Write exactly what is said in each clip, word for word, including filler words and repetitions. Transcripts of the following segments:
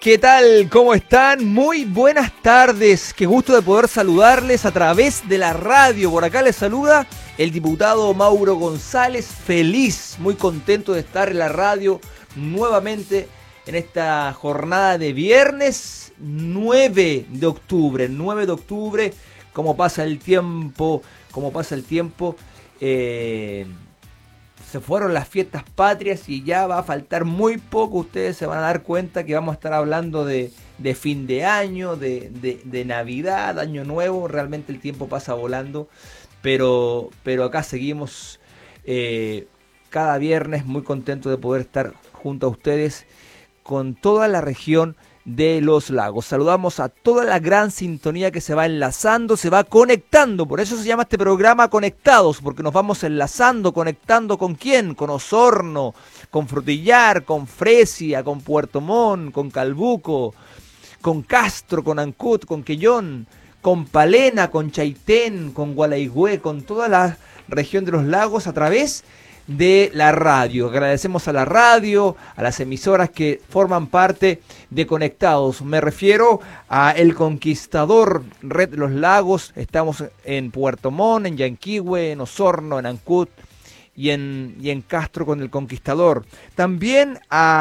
¿Qué tal? ¿Cómo están? Muy buenas tardes. Qué gusto de poder saludarles a través de la radio. Por acá les saluda el diputado Mauro González. Feliz, muy contento de estar en la radio nuevamente en esta jornada de viernes nueve de octubre. nueve de octubre, cómo pasa el tiempo, cómo pasa el tiempo. Eh... Se fueron las fiestas patrias y ya va a faltar muy poco. Ustedes se van a dar cuenta que vamos a estar hablando de, de fin de año, de, de, de Navidad, Año Nuevo. Realmente el tiempo pasa volando. Pero, pero acá seguimos eh, cada viernes muy contentos de poder estar junto a ustedes con toda la región de los lagos. Saludamos a toda la gran sintonía que se va enlazando, se va conectando. Por eso se llama este programa Conectados, porque nos vamos enlazando, conectando ¿con quién? Con Osorno, con Frutillar, con Fresia, con Puerto Montt, con Calbuco, con Castro, con Ancud, con Quellón, con Palena, con Chaitén, con Gualaigüe, con toda la región de los lagos a través de la radio. Agradecemos a la radio, a las emisoras que forman parte de Conectados. Me refiero a El Conquistador, Red de los Lagos. Estamos en Puerto Montt, en Yanquihue, en Osorno, en Ancud y en, y en Castro con El Conquistador. También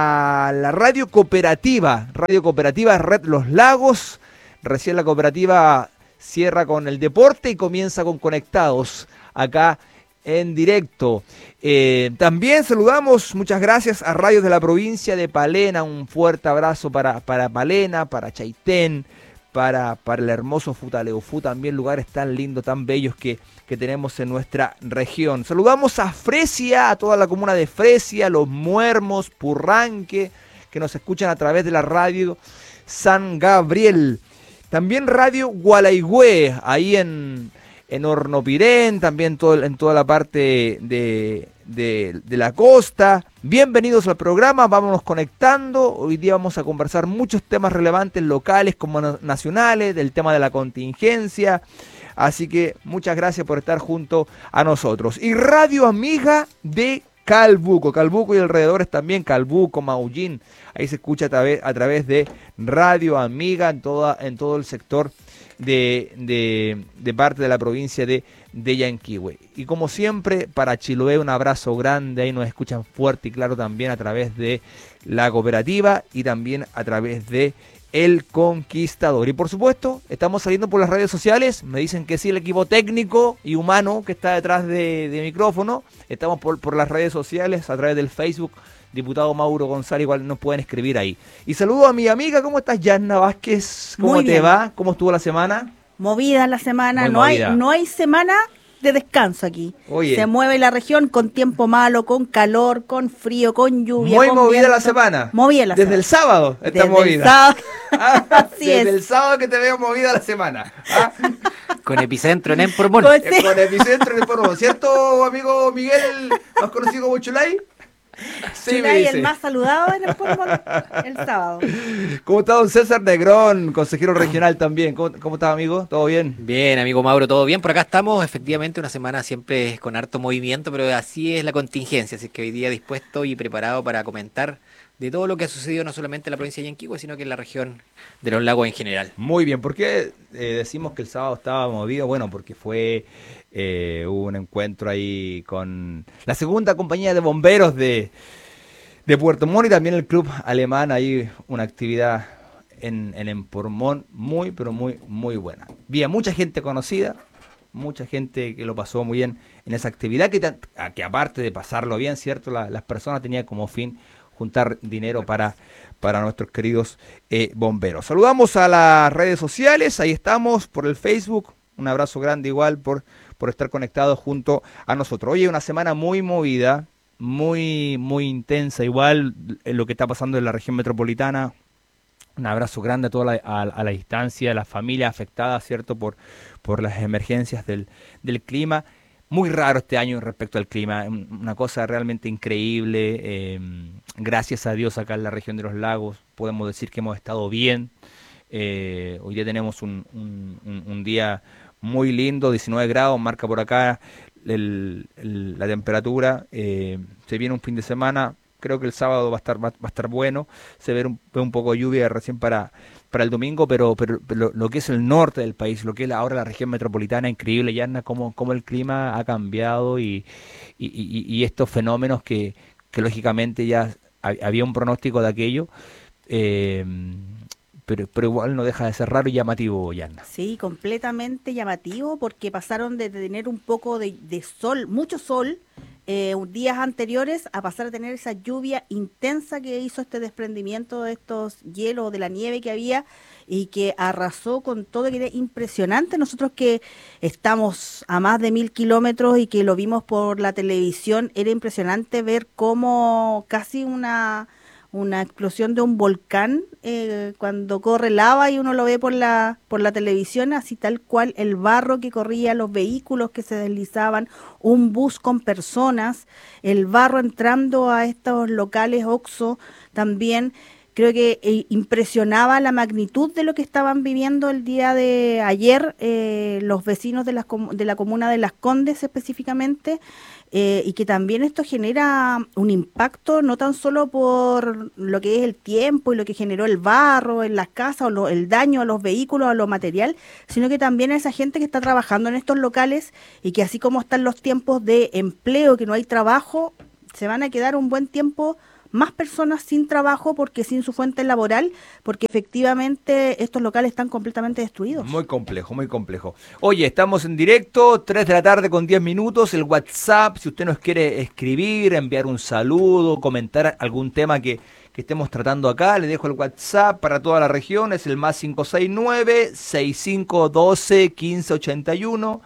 a la radio cooperativa, Radio Cooperativa Red Los Lagos. Recién la cooperativa cierra con el deporte y comienza con Conectados acá en directo. Eh, también saludamos, muchas gracias a Radios de la Provincia de Palena. Un fuerte abrazo para, para Palena, para Chaitén, para, para el hermoso Futaleufú, también lugares tan lindos, tan bellos que, que tenemos en nuestra región. Saludamos a Fresia, a toda la comuna de Fresia, Los Muermos, Purranque, que nos escuchan a través de la radio San Gabriel. También Radio Gualaigüe, ahí en en Hornopirén, también todo, en toda la parte de, de, de la costa. Bienvenidos al programa, vámonos conectando. Hoy día vamos a conversar muchos temas relevantes locales como nacionales, del tema de la contingencia. Así que muchas gracias por estar junto a nosotros. Y Radio Amiga de Calbuco, Calbuco y alrededores también, Calbuco, Maullín. Ahí se escucha a través, a través de Radio Amiga en, toda, en todo el sector De, de, de parte de la provincia de, de Yanquihue. Y como siempre, para Chiloé un abrazo grande, ahí nos escuchan fuerte y claro también a través de la cooperativa y también a través de El Conquistador. Y por supuesto, estamos saliendo por las redes sociales, me dicen que sí, el equipo técnico y humano que está detrás de, de micrófono, estamos por, por las redes sociales, a través del Facebook, diputado Mauro González, igual nos pueden escribir ahí. Y saludo a mi amiga, ¿cómo estás, Yanna Vázquez? ¿Cómo Muy te bien. va? ¿Cómo estuvo la semana? Movida la semana, Muy no movida. hay no hay semana de descanso aquí. Oye. Se mueve la región con tiempo malo, con calor, con frío, con lluvia. Muy con movida viento. la semana. Movida la Desde semana. el sábado está Desde movida. el sábado. Ah, Así desde es. el sábado que te veo movida la semana. Ah, Con epicentro en Empormón. Con- eh, con epicentro en el Porvo. ¿Cierto, amigo Miguel, más conocido como Chulay? Sí, me Chulay, dice. el más saludado en el pueblo el sábado. ¿Cómo está don César Negrón, consejero regional también? ¿Cómo, cómo está, amigo? ¿Todo bien? Bien, amigo Mauro, todo bien. Por acá estamos, efectivamente, una semana siempre con harto movimiento, pero así es la contingencia. Así que hoy día dispuesto y preparado para comentar de todo lo que ha sucedido no solamente en la provincia de Yanquihue, sino que en la región de los lagos en general. Muy bien. ¿Por qué eh, decimos que el sábado estaba movido? Bueno, porque fue eh, hubo un encuentro ahí con la segunda compañía de bomberos de, de Puerto Montt y también el club alemán. Ahí una actividad en, en Empormón muy, pero muy, muy buena. Bien, mucha gente conocida, mucha gente que lo pasó muy bien en esa actividad, que, ta- a- que aparte de pasarlo bien, ¿cierto? La- las personas tenían como fin juntar dinero para, para nuestros queridos eh, bomberos. Saludamos a las redes sociales, ahí estamos, por el Facebook. Un abrazo grande igual por, por estar conectados junto a nosotros. Oye, una semana muy movida, muy, muy intensa, igual en lo que está pasando en la región metropolitana. Un abrazo grande a toda la, a, a la distancia, a las familias afectadas, ¿cierto? Por, por las emergencias del, del clima. Muy raro este año respecto al clima, una cosa realmente increíble. Eh, gracias a Dios acá en la región de los lagos podemos decir que hemos estado bien. Eh, hoy día tenemos un, un, un, un día muy lindo, diecinueve grados, marca por acá el, el, la temperatura. Eh, se viene un fin de semana creo que el sábado va a estar, va, va a estar bueno, se ve un, ve un poco de lluvia recién para, para el domingo, pero, pero, pero lo, lo que es el norte del país, lo que es la- ahora la región metropolitana, increíble, Yarna, cómo, cómo el clima ha cambiado y, y, y- y estos fenómenos que, que lógicamente ya ha- había un pronóstico de aquello, eh, pero, pero igual no deja de ser raro y llamativo, Yarna. Sí, completamente llamativo porque pasaron de tener un poco de, de sol, mucho sol, eh, días anteriores a pasar a tener esa lluvia intensa que hizo este desprendimiento de estos hielos, de la nieve que había y que arrasó con todo, que era impresionante. Nosotros que estamos a más de mil kilómetros y que lo vimos por la televisión, era impresionante ver cómo casi una una explosión de un volcán, eh, cuando corre lava y uno lo ve por la por la televisión, así tal cual el barro que corría, los vehículos que se deslizaban, un bus con personas, el barro entrando a estos locales Oxxo también. Creo que eh, impresionaba la magnitud de lo que estaban viviendo el día de ayer, eh, los vecinos de, las comu- de la comuna de Las Condes específicamente, eh, y que también esto genera un impacto no tan solo por lo que es el tiempo y lo que generó el barro en las casas o lo- el daño a los vehículos, a lo material, sino que también a esa gente que está trabajando en estos locales y que así como están los tiempos de empleo, que no hay trabajo, se van a quedar un buen tiempo más personas sin trabajo porque sin su fuente laboral, porque efectivamente estos locales están completamente destruidos. Muy complejo, muy complejo. Oye, estamos en directo, tres de la tarde con diez minutos, el WhatsApp, si usted nos quiere escribir, enviar un saludo, comentar algún tema que, que estemos tratando acá, le dejo el WhatsApp para toda la región, es el más cinco seis nueve, seis cinco uno dos, uno cinco ocho uno,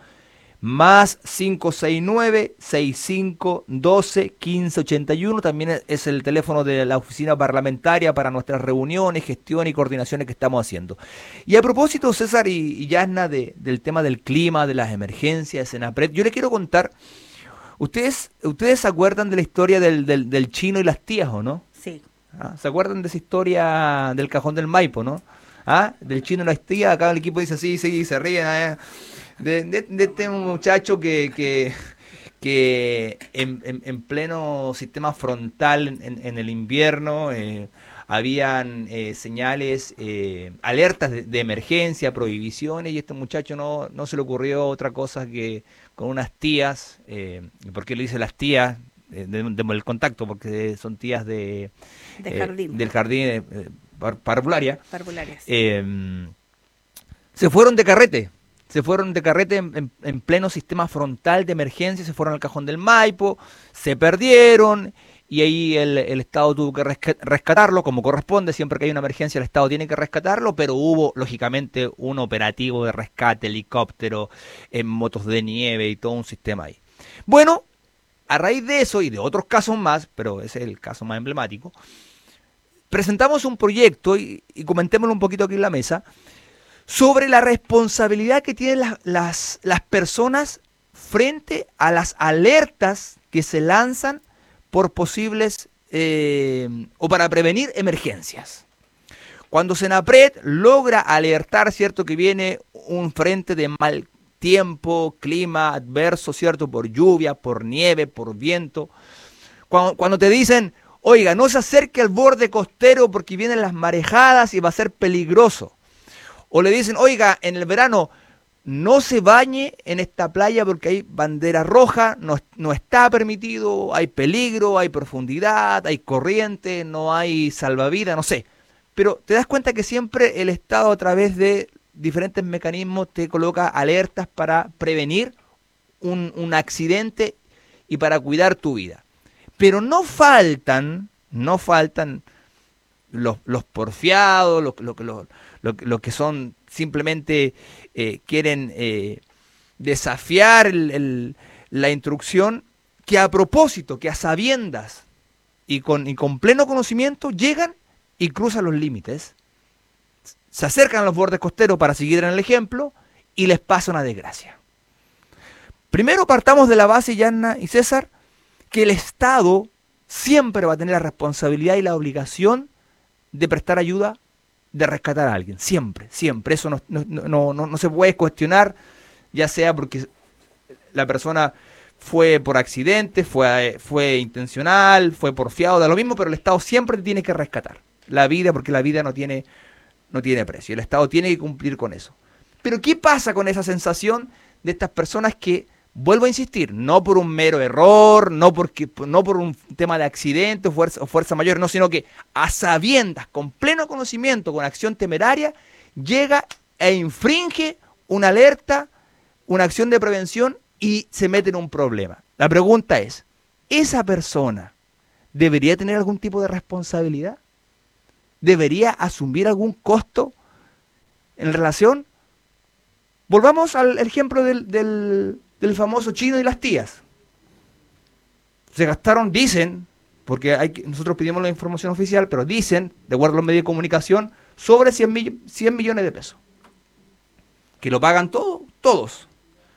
más cinco seis nueve, seis cinco uno dos, uno cinco ocho uno. También es- es el teléfono de la oficina parlamentaria para nuestras reuniones, gestión y coordinaciones que estamos haciendo. Y a propósito, César y, y Yasna, de- del tema del clima, de las emergencias, Senapred, yo le quiero contar, ustedes, ustedes se acuerdan de la historia del, del, del chino y las tías, ¿o no? Sí. ¿Ah? ¿Se acuerdan de esa historia del cajón del Maipo, no? ¿Ah? Del chino y las tías, acá el equipo dice así, sí, se ríen, ¿eh? De, de- de este muchacho que, que, que en, en- en pleno sistema frontal en, en- en el invierno, eh, habían eh, señales, eh, alertas de, de emergencia, prohibiciones, y este muchacho no, no se le ocurrió otra cosa que con unas tías. Eh, ¿y por qué le dice las tías? Eh, de- de- del contacto, porque son tías de, De eh, jardín, del jardín, eh, eh, par- parvularia. parvularias. eh, Se fueron de carrete. Se fueron de carrete en, en- en pleno sistema frontal de emergencia, se fueron al cajón del Maipo, se perdieron y ahí el, el Estado tuvo que resca- rescatarlo como corresponde. Siempre que hay una emergencia el Estado tiene que rescatarlo, pero hubo lógicamente un operativo de rescate, helicóptero, en motos de nieve y todo un sistema ahí. Bueno, a raíz de eso y de otros casos más, pero ese es el caso más emblemático, presentamos un proyecto y, y comentémoslo un poquito aquí en la mesa sobre la responsabilidad que tienen las, las, las personas frente a las alertas que se lanzan por posibles eh, o para prevenir emergencias. Cuando Senapred logra alertar, cierto, que viene un frente de mal tiempo, clima adverso, cierto, por lluvia, por nieve, por viento, cuando, cuando te dicen, oiga, no se acerque al borde costero porque vienen las marejadas y va a ser peligroso. O le dicen, oiga, en el verano no se bañe en esta playa porque hay bandera roja, no, no está permitido, hay peligro, hay profundidad, hay corriente, no hay salvavidas, no sé. Pero te das cuenta que siempre el Estado a través de diferentes mecanismos te coloca alertas para prevenir un, un accidente y para cuidar tu vida. Pero no faltan, no faltan los, los porfiados, los, los, los, los, los que son simplemente eh, quieren eh, desafiar el, el, la instrucción, que a propósito, que a sabiendas y con, y con pleno conocimiento llegan y cruzan los límites, se acercan a los bordes costeros para seguir en el ejemplo y les pasa una desgracia. Primero partamos de la base, Yanna y César, que el Estado siempre va a tener la responsabilidad y la obligación de prestar ayuda, de rescatar a alguien. Siempre, siempre. Eso no, no, no, no, no se puede cuestionar, ya sea porque la persona fue por accidente, fue, fue intencional, fue porfiado, da lo mismo, pero el Estado siempre te tiene que rescatar la vida, porque la vida no tiene, no tiene precio. El Estado tiene que cumplir con eso. Pero ¿qué pasa con esa sensación de estas personas que, vuelvo a insistir, no por un mero error, no, porque, no por un tema de accidente o fuerza, o fuerza mayor, no, sino que a sabiendas, con pleno conocimiento, con acción temeraria, llega e infringe una alerta, una acción de prevención y se mete en un problema? La pregunta es, ¿esa persona debería tener algún tipo de responsabilidad? ¿Debería asumir algún costo en relación? Volvamos al ejemplo del, del, del famoso chino y las tías. Se gastaron, dicen, porque hay que, nosotros pedimos la información oficial, pero dicen, de acuerdo a los medios de comunicación, sobre cien millones de pesos. Que lo pagan todo, todos.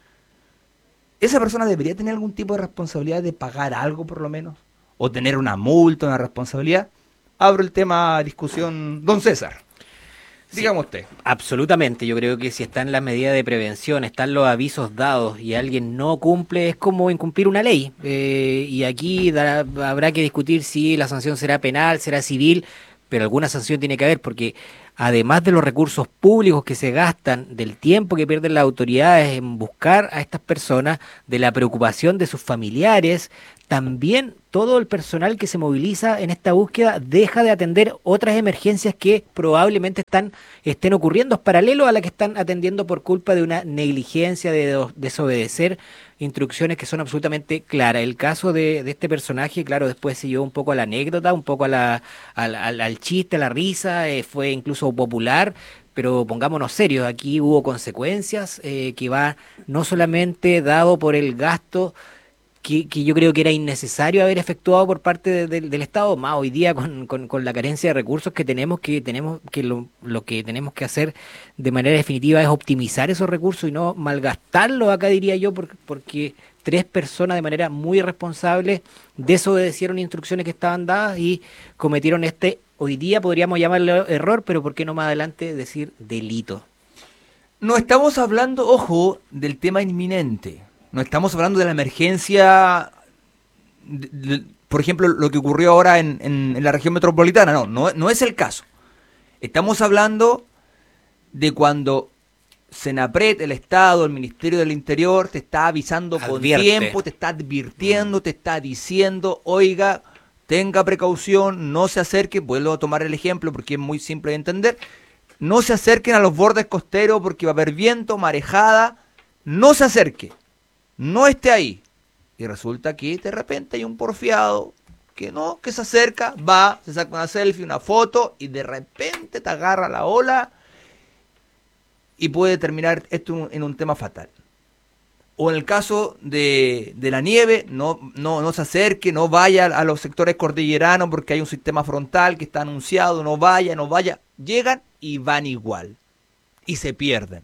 ¿Esa persona debería tener algún tipo de responsabilidad de pagar algo por lo menos? ¿O tener una multa, una responsabilidad? Abro el tema a discusión, don César. Dígame usted. Absolutamente, yo creo que si están las medidas de prevención, están los avisos dados y alguien no cumple, es como incumplir una ley. Eh, y aquí dará, habrá que discutir si la sanción será penal, será civil, pero alguna sanción tiene que haber, porque además de los recursos públicos que se gastan, del tiempo que pierden las autoridades en buscar a estas personas, de la preocupación de sus familiares, también todo el personal que se moviliza en esta búsqueda deja de atender otras emergencias que probablemente están estén ocurriendo paralelo a la que están atendiendo por culpa de una negligencia, de desobedecer instrucciones que son absolutamente claras. El caso de, de este personaje, claro, después se llevó un poco a la anécdota, un poco a la, al, al, al chiste, a la risa, eh, fue incluso popular, pero pongámonos serios, aquí hubo consecuencias eh, que va no solamente dado por el gasto Que, que yo creo que era innecesario haber efectuado por parte de, de, del Estado, más hoy día con, con, con la carencia de recursos que tenemos, que tenemos que lo, lo que tenemos que hacer de manera definitiva es optimizar esos recursos y no malgastarlos, acá diría yo, porque, porque tres personas de manera muy irresponsable desobedecieron instrucciones que estaban dadas y cometieron este, hoy día podríamos llamarlo error, pero por qué no más adelante decir delito. No estamos hablando, ojo, del tema inminente. No estamos hablando de la emergencia, de, de, por ejemplo, lo que ocurrió ahora en, en, en la región metropolitana. No, no, no es el caso. Estamos hablando de cuando Senapred, el Estado, el Ministerio del Interior, te está avisando con Advierte. tiempo, te está advirtiendo, te está diciendo, oiga, tenga precaución, no se acerque. Vuelvo a tomar el ejemplo porque es muy simple de entender. No se acerquen a los bordes costeros porque va a haber viento, marejada. No se acerque. No esté ahí. Y resulta que de repente hay un porfiado que no, que se acerca, va, se saca una selfie, una foto y de repente te agarra la ola y puede terminar esto en un tema fatal. O en el caso de, de la nieve, no, no, no se acerque, no vaya a los sectores cordilleranos porque hay un sistema frontal que está anunciado, no vaya, no vaya. Llegan y van igual. Y se pierden.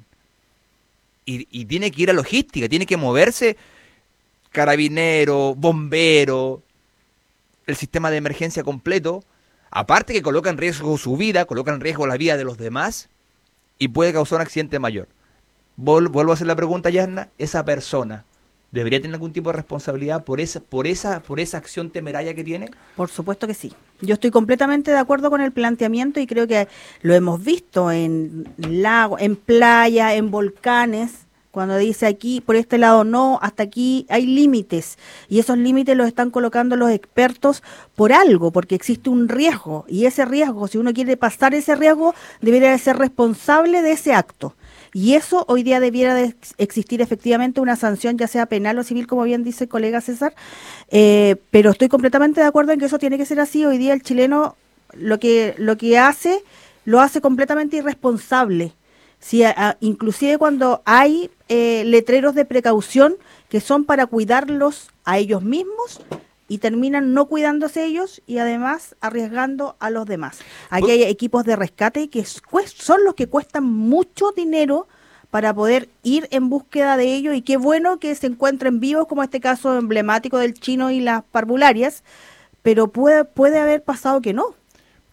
Y, y tiene que ir a logística, tiene que moverse carabinero, bombero, el sistema de emergencia completo, aparte que coloca en riesgo su vida, coloca en riesgo la vida de los demás y puede causar un accidente mayor. Vol, vuelvo a hacer la pregunta, Yarna, ¿esa persona debería tener algún tipo de responsabilidad por esa, por esa, por esa acción temeraria que tiene? Por supuesto que sí. Yo estoy completamente de acuerdo con el planteamiento y creo que lo hemos visto en lagos, en playa, en volcanes, cuando dice aquí, por este lado no, hasta aquí hay límites. Y esos límites los están colocando los expertos por algo, porque existe un riesgo. Y ese riesgo, si uno quiere pasar ese riesgo, debería ser responsable de ese acto. Y eso hoy día debiera de existir efectivamente una sanción, ya sea penal o civil, como bien dice el colega César, eh, pero estoy completamente de acuerdo en que eso tiene que ser así. Hoy día el chileno lo que lo que hace, lo hace completamente irresponsable. Sí, a, a, inclusive cuando hay eh, letreros de precaución que son para cuidarlos a ellos mismos y terminan no cuidándose ellos y además arriesgando a los demás. Aquí hay equipos de rescate que son los que cuestan mucho dinero para poder ir en búsqueda de ellos y qué bueno que se encuentren vivos, como este caso emblemático del chino y las parvularias, pero puede, puede haber pasado que no.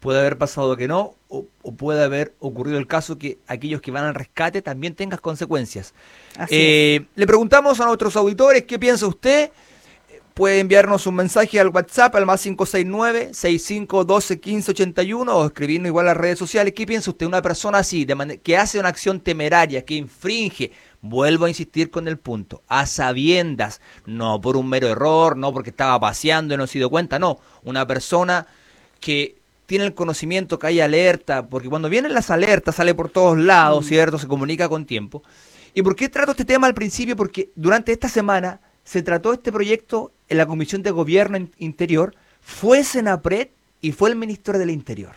puede haber pasado que no, o, o puede haber ocurrido el caso que aquellos que van al rescate también tengan consecuencias. Así Eh, le preguntamos a nuestros auditores qué piensa usted. Puede enviarnos un mensaje al WhatsApp al más cinco seis nueve, seis cinco uno dos, uno cinco ocho uno o escribirnos igual a las redes sociales. ¿Qué piensa usted? Una persona así, de manera, que hace una acción temeraria, que infringe, vuelvo a insistir con el punto, a sabiendas, no por un mero error, no porque estaba paseando y no se dio cuenta, no. Una persona que tiene el conocimiento, que hay alerta, porque cuando vienen las alertas sale por todos lados, Mm. ¿cierto? Se comunica con tiempo. ¿Y por qué trato este tema al principio? Porque durante esta semana se trató este proyecto en la Comisión de Gobierno Interior, fue Senapred y fue el Ministro del Interior.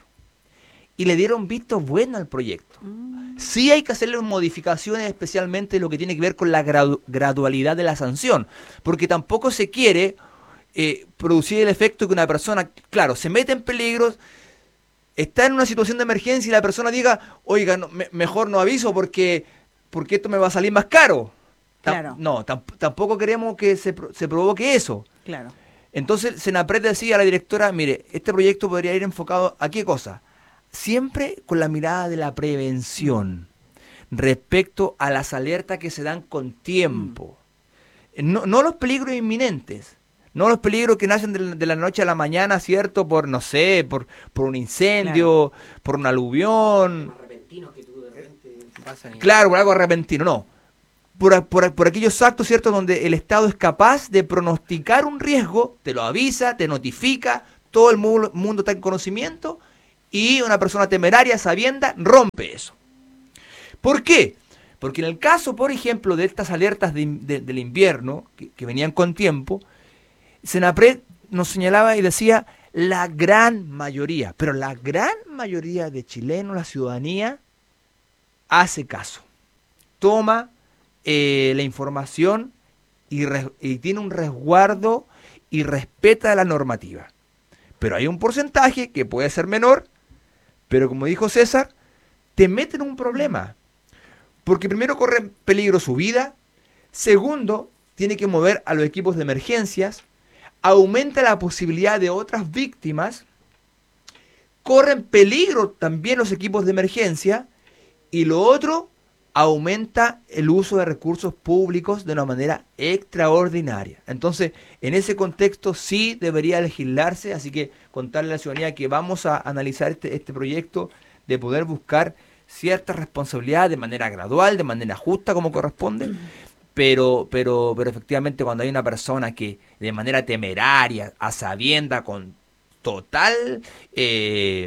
Y le dieron visto bueno al proyecto. Mm. Sí hay que hacerle modificaciones, especialmente lo que tiene que ver con la gradu- gradualidad de la sanción, porque tampoco se quiere eh, producir el efecto que una persona, claro, se mete en peligro, está en una situación de emergencia y la persona diga, oiga, no, me- mejor no aviso porque, porque esto me va a salir más caro. Tam- Claro. No, tam- tampoco queremos que se, pro- se provoque eso. Claro. Entonces, Senapred decía a la directora, mire, este proyecto podría ir enfocado a qué cosa. Siempre con la mirada de la prevención respecto a las alertas que se dan con tiempo. No, no los peligros inminentes, no los peligros que nacen de, la- de la noche a la mañana, ¿cierto? Por, no sé, por, por un incendio, por un aluvión, repentinos que tú de repente pasan y- claro, por algo repentino, no. Por, por, por aquellos actos, ¿cierto?, donde el Estado es capaz de pronosticar un riesgo, te lo avisa, te notifica, todo el mu- mundo está en conocimiento y una persona temeraria, sabienda, rompe eso. ¿Por qué? Porque en el caso, por ejemplo, de estas alertas de in- de- del invierno, que, que venían con tiempo, Senapred nos señalaba y decía, la gran mayoría, pero la gran mayoría de chilenos, la ciudadanía, hace caso, toma eh, la información y, res- y tiene un resguardo y respeta la normativa. Pero hay un porcentaje que puede ser menor, pero como dijo César, te meten en un problema. Porque primero corre en peligro su vida, segundo, tiene que mover a los equipos de emergencias, aumenta la posibilidad de otras víctimas, corren peligro también los equipos de emergencia, y lo otro, aumenta el uso de recursos públicos de una manera extraordinaria. Entonces, en ese contexto sí debería legislarse, así que contarle a la ciudadanía que vamos a analizar este, este proyecto de poder buscar cierta responsabilidad de manera gradual, de manera justa como corresponde, pero, pero, pero efectivamente cuando hay una persona que de manera temeraria, a sabienda, con total eh,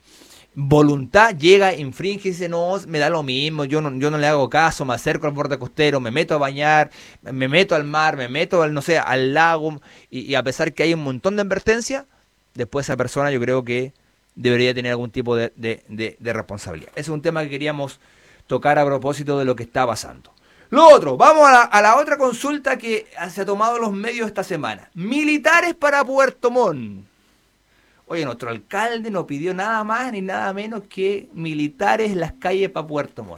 voluntad, llega, infringe y dice, no, me da lo mismo, yo no, yo no le hago caso, me acerco al borde costero, me meto a bañar, me meto al mar, me meto al, no sé, al lago, y, y a pesar que hay un montón de advertencias, después esa persona yo creo que debería tener algún tipo de, de, de, de responsabilidad. Ese es un tema que queríamos tocar a propósito de lo que está pasando. Lo otro, vamos a la, a la otra consulta que se ha tomado los medios esta semana. Militares para Puerto Montt. Oye, nuestro alcalde no pidió nada más ni nada menos que militares en las calles para Puerto Montt.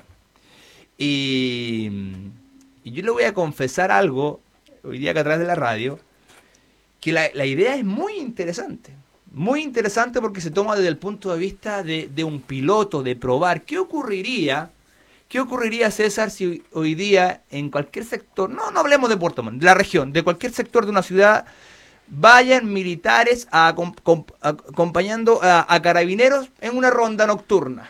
Y, y yo le voy a confesar algo, hoy día que a través de la radio, que la, la idea es muy interesante. Muy interesante porque se toma desde el punto de vista de, de un piloto, de probar. ¿Qué ocurriría, qué ocurriría, César, si hoy día en cualquier sector, no, no hablemos de Puerto Montt, de la región, de cualquier sector de una ciudad, vayan militares a, acom- com- a- acompañando a, a carabineros en una ronda nocturna?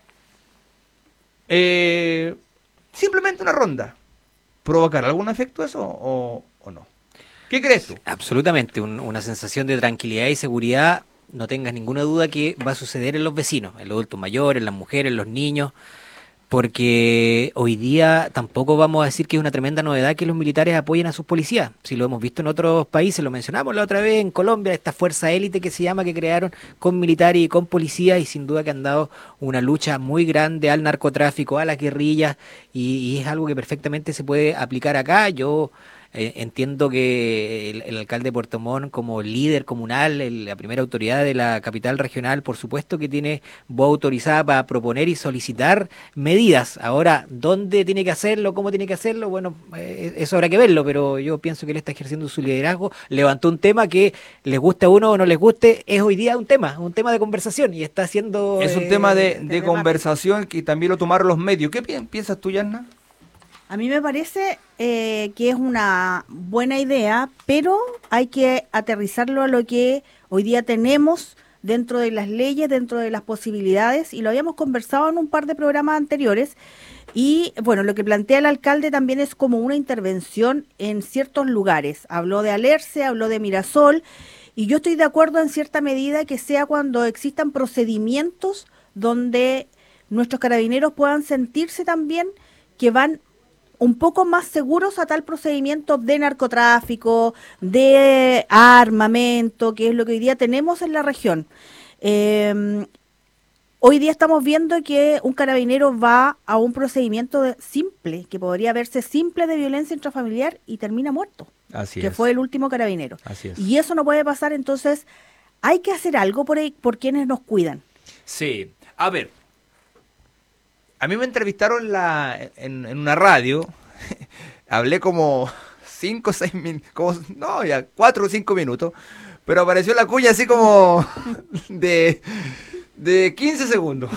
Eh, simplemente una ronda. ¿Provocará algún efecto eso o, o no? ¿Qué crees tú? Absolutamente, un- una sensación de tranquilidad y seguridad, no tengas ninguna duda que va a suceder en los vecinos, en los adultos mayores, en las mujeres, en los niños, porque hoy día tampoco vamos a decir que es una tremenda novedad que los militares apoyen a sus policías. Si lo hemos visto en otros países, lo mencionamos la otra vez en Colombia, esta fuerza élite que se llama, que crearon con militares y con policías, y sin duda que han dado una lucha muy grande al narcotráfico, a las guerrillas, y, y es algo que perfectamente se puede aplicar acá. Yo Eh, entiendo que el, el alcalde de Puerto Montt, como líder comunal, el- la primera autoridad de la capital regional, por supuesto que tiene voz autorizada para proponer y solicitar medidas. Ahora, ¿dónde tiene que hacerlo? ¿Cómo tiene que hacerlo? Bueno, eh, eso habrá que verlo, pero yo pienso que él está ejerciendo su liderazgo. Levantó un tema que les guste a uno o no les guste, es hoy día un tema, un tema de conversación y está haciendo... Es un eh, tema de, de de debate. conversación que también lo tomaron los medios. ¿Qué pi- piensas tú, Yanna? A mí me parece eh, que es una buena idea, pero hay que aterrizarlo a lo que hoy día tenemos dentro de las leyes, dentro de las posibilidades, y lo habíamos conversado en un par de programas anteriores. Y bueno, lo que plantea el alcalde también es como una intervención en ciertos lugares. Habló de Alerce, habló de Mirasol, y yo estoy de acuerdo en cierta medida que sea cuando existan procedimientos donde nuestros carabineros puedan sentirse también que van un poco más seguros a tal procedimiento de narcotráfico, de armamento, que es lo que hoy día tenemos en la región. Eh, Hoy día estamos viendo que un carabinero va a un procedimiento de- simple, que podría verse simple de violencia intrafamiliar y termina muerto, Así que es. fue el último carabinero. Así es. Y eso no puede pasar, entonces hay que hacer algo por, ahí, por quienes nos cuidan. Sí, a ver, a mí me entrevistaron en, la, en, en una radio, hablé como cinco o seis minutos, como, no, ya cuatro o cinco minutos, pero apareció la cuña así como de, de quince segundos.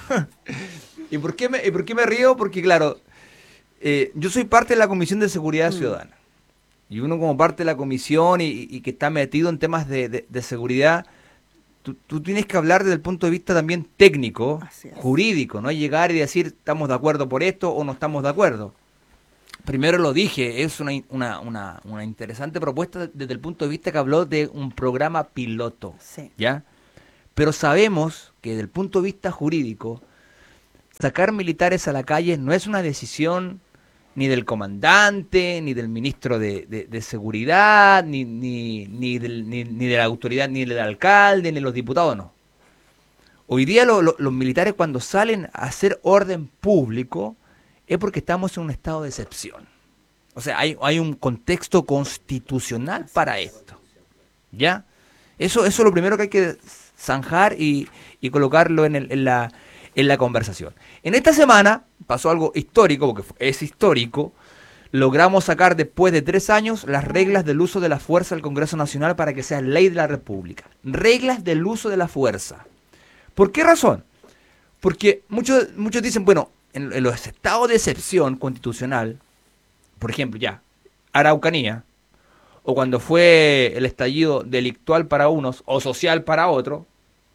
¿Y por qué me, y por qué me río? Porque claro, eh, yo soy parte de la Comisión de Seguridad Mm. Ciudadana. Y uno como parte de la comisión y, y que está metido en temas de, de- de seguridad, tú, tú tienes que hablar desde el punto de vista también técnico, Así es. jurídico, no llegar y decir estamos de acuerdo por esto o no estamos de acuerdo. Primero lo dije, es una, in- una, una, una interesante propuesta desde el punto de vista que habló de un programa piloto, Sí. ¿ya? Pero sabemos que desde el punto de vista jurídico, sacar militares a la calle no es una decisión ni del comandante, ni del ministro de, de- de seguridad, ni, ni, ni, del- ni- ni de la autoridad, ni del alcalde, ni de los diputados, no. Hoy día lo- lo- los militares cuando salen a hacer orden público es porque estamos en un estado de excepción. O sea, hay, hay un contexto constitucional para esto. ¿Ya? Eso, eso es lo primero que hay que zanjar y, y colocarlo en, el- en la, en la conversación. En esta semana pasó algo histórico, porque fu- es histórico. Logramos sacar después de tres años las reglas del uso de la fuerza del Congreso Nacional para que sea ley de la República. Reglas del uso de la fuerza. ¿Por qué razón? Porque muchos, muchos dicen, bueno, en, en los estados de excepción constitucional, por ejemplo, ya, Araucanía, o cuando fue el estallido delictual para unos o social para otros,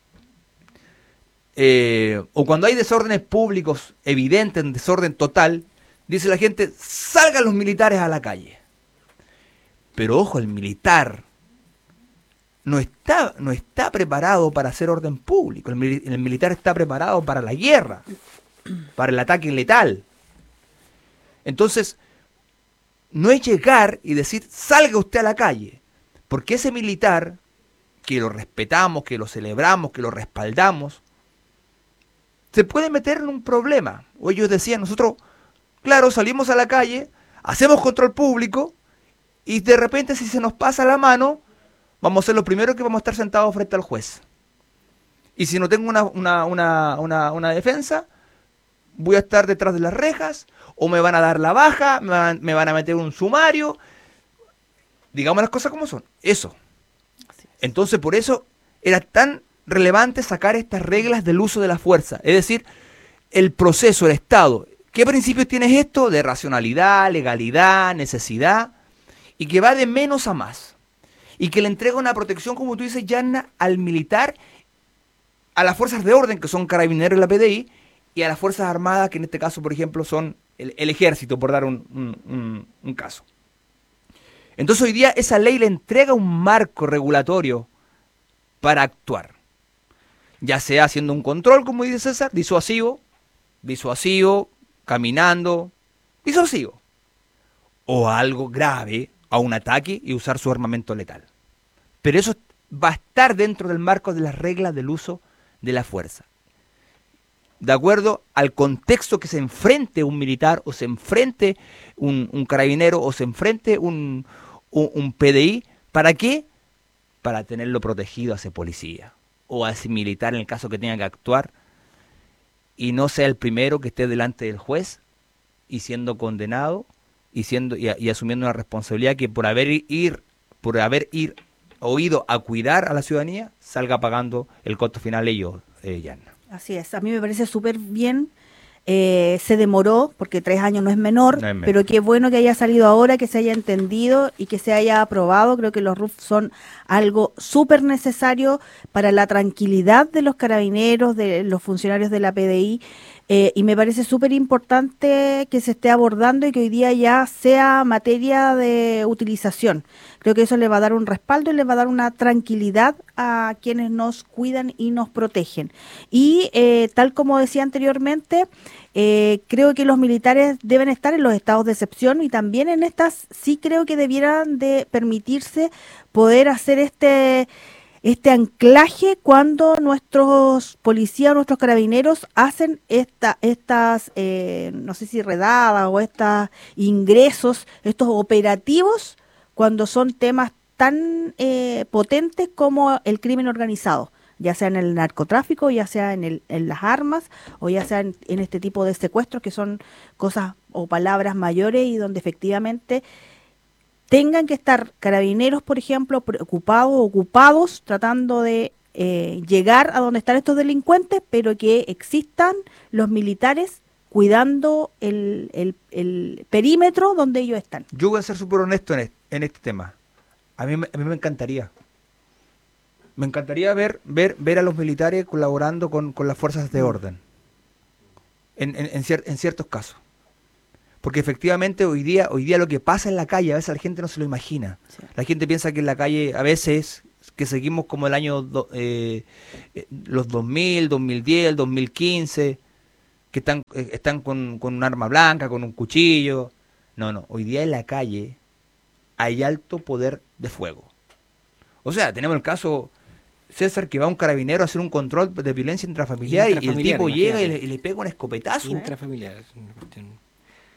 eh, o cuando hay desórdenes públicos evidentes, desorden total, dice la gente, salgan los militares a la calle. Pero ojo, el militar no está, no está preparado para hacer orden público. El, mili- el militar está preparado para la guerra, para el ataque letal. Entonces, no es llegar y decir, salga usted a la calle. Porque ese militar, que lo respetamos, que lo celebramos, que lo respaldamos, se puede meter en un problema. O ellos decían, nosotros, claro, salimos a la calle, hacemos control público, y de repente si se nos pasa la mano, vamos a ser los primeros que vamos a estar sentados frente al juez. Y si no tengo una, una, una, una, una defensa, voy a estar detrás de las rejas, o me van a dar la baja, me van, me van a meter un sumario. Digamos las cosas como son. Eso. Entonces, por eso era tan relevante sacar estas reglas del uso de la fuerza. Es decir, el proceso, el Estado. ¿Qué principios tiene esto? De racionalidad, legalidad, necesidad, y que va de menos a más. Y que le entrega una protección, como tú dices, Yanna, al militar, a las fuerzas de orden, que son carabineros y la P D I, y a las fuerzas armadas, que en este caso, por ejemplo, son el, el ejército, por dar un, un- un- un caso. Entonces hoy día esa ley le entrega un marco regulatorio para actuar. Ya sea haciendo un control, como dice César, disuasivo, disuasivo, caminando, disuasivo. O algo grave, a un ataque y usar su armamento letal. Pero eso va a estar dentro del marco de las reglas del uso de la fuerza. de acuerdo al contexto que se enfrente un militar o se enfrente un, un carabinero o se enfrente un, un, un P D I. ¿Para qué? Para tenerlo protegido a ese policía o a ese militar en el caso que tenga que actuar y no sea el primero que esté delante del juez y siendo condenado y siendo y, y asumiendo una responsabilidad que por haber ir por haber ir oído a cuidar a la ciudadanía salga pagando el costo final ellos, eh, Yanna. Así es, a mí me parece súper bien. Eh, se demoró, porque tres años no es menor, No es menor. pero qué bueno que haya salido ahora, que se haya entendido y que se haya aprobado. Creo que los R U F son algo súper necesario para la tranquilidad de los carabineros, de los funcionarios de la P D I, eh, y me parece súper importante que se esté abordando y que hoy día ya sea materia de utilización. Creo que eso le va a dar un respaldo y le va a dar una tranquilidad a quienes nos cuidan y nos protegen. Y eh, tal como decía anteriormente, eh, creo que los militares deben estar en los estados de excepción y también en estas sí creo que debieran de permitirse poder hacer este este anclaje cuando nuestros policías, nuestros carabineros hacen esta, estas, eh, no sé si redadas o estos ingresos, estos operativos, cuando son temas tan eh, potentes como el crimen organizado, ya sea en el narcotráfico, ya sea en, el, en las armas, o ya sea en, en este tipo de secuestros, que son cosas o palabras mayores y donde efectivamente tengan que estar carabineros, por ejemplo, preocupados, ocupados, tratando de eh, llegar a donde están estos delincuentes, pero que existan los militares cuidando el, el, el perímetro donde ellos están. Yo voy a ser súper honesto en este, en este tema. A mí, me- a mí me encantaría. Me encantaría ver, ver, ver a los militares colaborando con, con las fuerzas de orden. En, en, en, cier- en ciertos casos. Porque efectivamente hoy día, hoy día lo que pasa en la calle, a veces la gente no se lo imagina. Sí. La gente piensa que en la calle, a veces, que seguimos como el año, do- eh, eh, los dos mil, dos mil diez, dos mil quince, que están, eh, están con, con un arma blanca, con un cuchillo. No, no, hoy día en la calle hay alto poder de fuego. O sea, tenemos el caso, César, que va un carabinero a hacer un control de violencia intrafamiliar, y el Intrafamiliar, tipo llega y imagínate. le, y le pega un escopetazo. Intrafamiliar. Es una cuestión.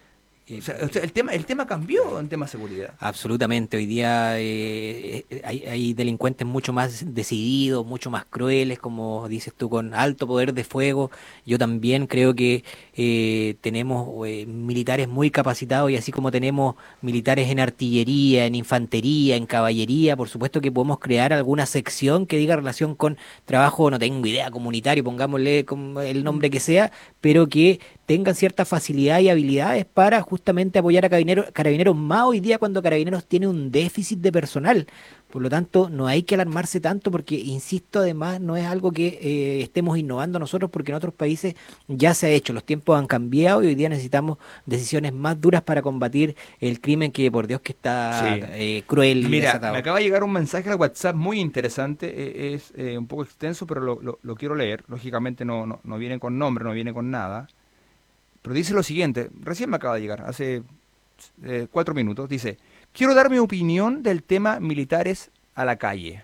O sea, o sea, el tema, el tema cambió en tema de seguridad. Absolutamente, hoy día eh, eh, hay, hay delincuentes mucho más decididos, mucho más crueles, como dices tú, con alto poder de fuego. Yo también creo que eh, tenemos eh, militares muy capacitados y así como tenemos militares en artillería, en infantería, en caballería, por supuesto que podemos crear alguna sección que diga relación con trabajo, no tengo idea, comunitario, pongámosle como el nombre que sea, pero que tengan cierta facilidad y habilidades para justamente apoyar a carabineros, carabineros más hoy día cuando Carabineros tiene un déficit de personal. Por lo tanto, no hay que alarmarse tanto porque, insisto, además no es algo que eh, estemos innovando nosotros porque en otros países ya se ha hecho. Los tiempos han cambiado y hoy día necesitamos decisiones más duras para combatir el crimen que, por Dios, que está Sí. eh, cruel y Mira, desatado. me acaba de llegar un mensaje al WhatsApp muy interesante, eh, es eh, un poco extenso, pero lo, lo- lo quiero leer. Lógicamente no, no, no viene con nombre, no viene con nada. Pero dice lo siguiente, recién me acaba de llegar, hace eh, cuatro minutos. Dice, quiero dar mi opinión del tema militares a la calle,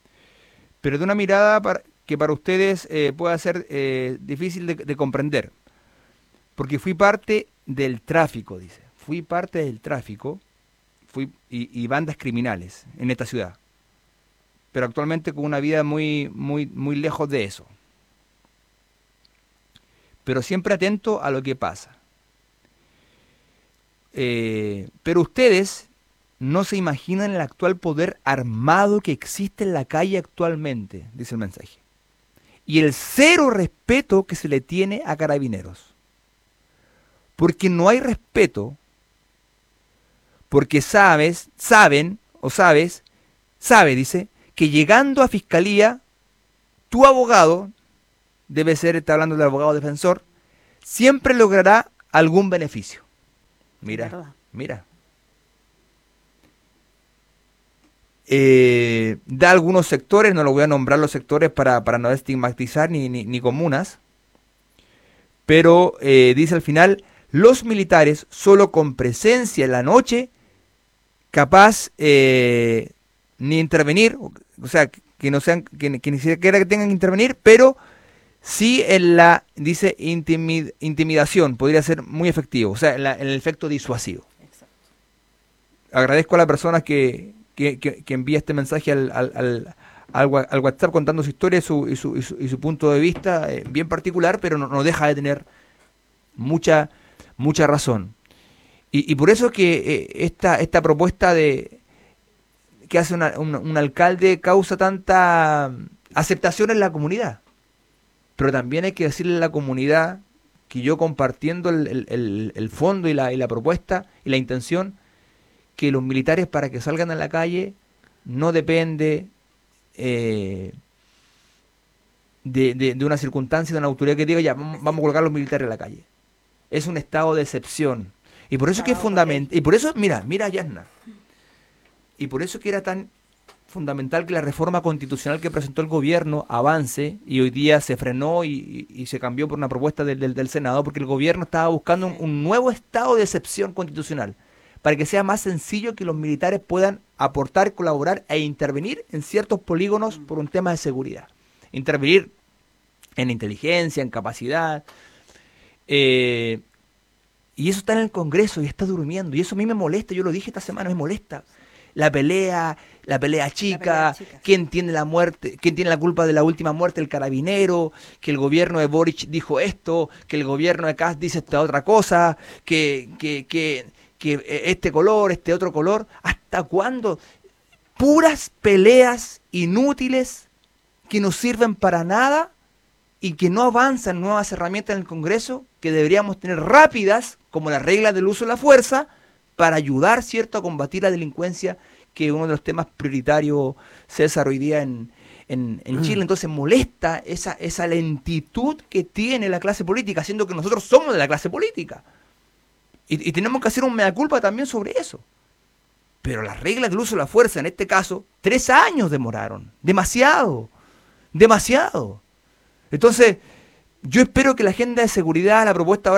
pero de una mirada para- que para ustedes eh, pueda ser eh, difícil de, de comprender, porque fui parte del tráfico, dice. Fui parte del tráfico fui, y, y bandas criminales en esta ciudad, pero actualmente con una vida muy, muy, muy lejos de eso. Pero siempre atento a lo que pasa. Eh, pero ustedes no se imaginan el actual poder armado que existe en la calle actualmente, dice el mensaje. Y el cero respeto que se le tiene a Carabineros. Porque no hay respeto, porque sabes, saben, o sabes, sabe, dice, que llegando a fiscalía, tu abogado, debe ser, está hablando del abogado defensor, siempre logrará algún beneficio. Mira, Es verdad. mira. Eh, da algunos sectores, no lo voy a nombrar los sectores para, para no estigmatizar ni, ni, ni comunas, pero eh, dice al final, los militares solo con presencia en la noche, capaz eh, ni intervenir, o sea, que no sean, que, que ni siquiera que tengan que intervenir, pero Sí, en la, dice, intimid- intimidación podría ser muy efectivo, o sea, en, la- en el efecto disuasivo. Exacto. Agradezco a la persona que, que, que- que envía este mensaje al, al, al, al wa- al WhatsApp contando su historia y su, y su, y su, y su punto de vista eh, bien particular, pero no, no deja de tener mucha, mucha razón. Y, y por eso que eh, esta, esta propuesta de que hace una- un, un alcalde causa tanta aceptación en la comunidad. Pero también hay que decirle a la comunidad que yo compartiendo el, el- el- el fondo y la, y la propuesta y la intención, que los militares para que salgan a la calle no depende eh, de, de- de una circunstancia, de una autoridad que diga ya, vamos, vamos a colocar a los militares en la calle. Es un estado de excepción. Y por eso que es Estado por fundamental. ley. Y por eso, mira, mira, Yasna. Y por eso que era tan fundamental que la reforma constitucional que presentó el gobierno avance y hoy día se frenó y, y- y se cambió por una propuesta del, del- del Senado porque el gobierno estaba buscando un, un nuevo estado de excepción constitucional para que sea más sencillo que los militares puedan aportar, colaborar e intervenir en ciertos polígonos por un tema de seguridad. Intervenir en inteligencia, en capacidad. eh, y eso está en el Congreso y está durmiendo. Y eso a mí me molesta, yo lo dije esta semana, me molesta. La pelea, la pelea chica, pelea chica, sí. quién tiene la muerte, quién tiene la culpa de la última muerte, el carabinero, que el gobierno de Boric dijo esto, que el gobierno de Kast dice esta otra cosa, que, que, que, que este color, este otro color. ¿Hasta cuándo? Puras peleas inútiles que no sirven para nada y que no avanzan nuevas herramientas en el Congreso que deberíamos tener rápidas, como las reglas del uso de la fuerza, para ayudar, ¿cierto?, a combatir la delincuencia, que es uno de los temas prioritarios, César, hoy día en, en, en Chile. Entonces molesta esa, esa lentitud que tiene la clase política, siendo que nosotros somos de la clase política. Y, y tenemos que hacer un mea culpa también sobre eso. Pero las reglas del uso de la fuerza, en este caso, tres años demoraron. Demasiado. Demasiado. Entonces, yo espero que la agenda de seguridad, la propuesta ahora